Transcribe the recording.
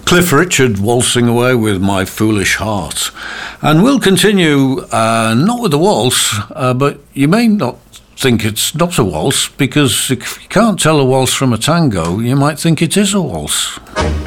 Cliff Richard waltzing away with My Foolish Heart. And we'll continue, not with the waltz, but you may not think it's not a waltz, because if you can't tell a waltz from a tango, you might think it is a waltz.